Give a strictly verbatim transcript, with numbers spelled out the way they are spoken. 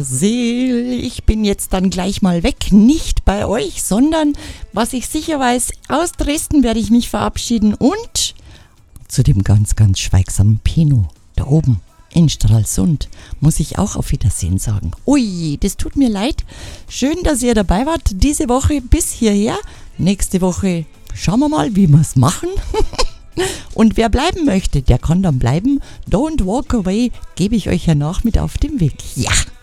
Seel, ich bin jetzt dann gleich mal weg, nicht bei euch, sondern, was ich sicher weiß, aus Dresden werde ich mich verabschieden und zu dem ganz, ganz schweigsamen Pino da oben in Stralsund muss ich auch auf Wiedersehen sagen. Ui, das tut mir leid. Schön, dass ihr dabei wart diese Woche bis hierher. Nächste Woche schauen wir mal, wie wir es machen. Und wer bleiben möchte, der kann dann bleiben. Don't walk away, gebe ich euch ja nach mit auf dem Weg. Ja!